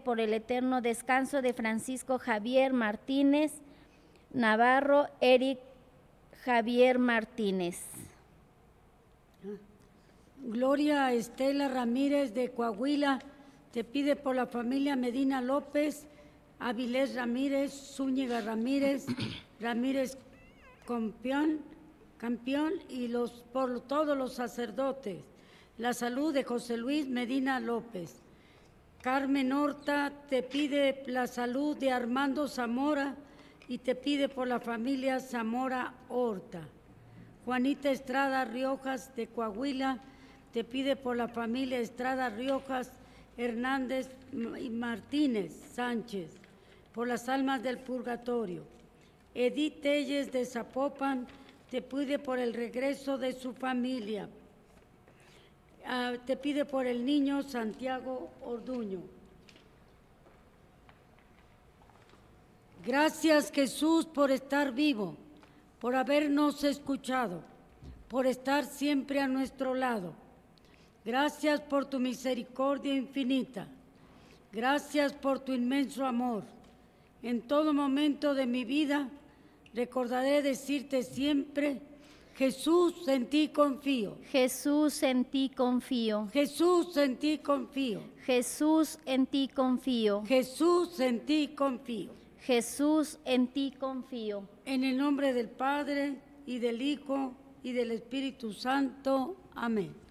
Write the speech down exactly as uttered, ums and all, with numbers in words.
por el eterno descanso de Francisco Javier Martínez Navarro, Eric Javier Martínez. Gloria Estela Ramírez de Coahuila te pide por la familia Medina López, Avilés Ramírez, Zúñiga Ramírez, Ramírez Campeón, campeón y los, por todos los sacerdotes. La salud de José Luis Medina López. Carmen Horta te pide la salud de Armando Zamora y te pide por la familia Zamora Horta. Juanita Estrada Riojas de Coahuila te pide por la familia Estrada Riojas Hernández y Martínez Sánchez, por las almas del purgatorio. Edith Telles de Zapopan te pide por el regreso de su familia. Uh, te pide por el niño Santiago Orduño. Gracias, Jesús, por estar vivo, por habernos escuchado, por estar siempre a nuestro lado. Gracias por tu misericordia infinita. Gracias por tu inmenso amor. En todo momento de mi vida recordaré decirte siempre: Jesús, en ti confío. Jesús, en ti confío. Jesús, en ti confío. Jesús, en ti confío. Jesús, en ti confío. Jesús, en ti confío. En el nombre del Padre, y del Hijo, y del Espíritu Santo. Amén.